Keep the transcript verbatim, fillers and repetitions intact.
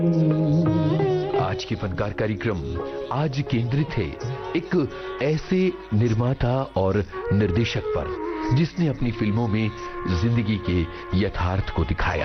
आज के फनकार कार्यक्रम आज केंद्रित है एक ऐसे निर्माता और निर्देशक पर जिसने अपनी फिल्मों में जिंदगी के यथार्थ को दिखाया।